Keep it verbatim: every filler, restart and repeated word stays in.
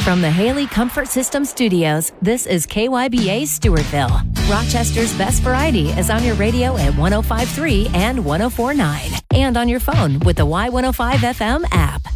From the Haley Comfort System Studios, this is K Y B A Stewartville. Rochester's best variety is on your radio at one oh five point three and one oh four point nine, and on your phone with the Y one oh five F M app.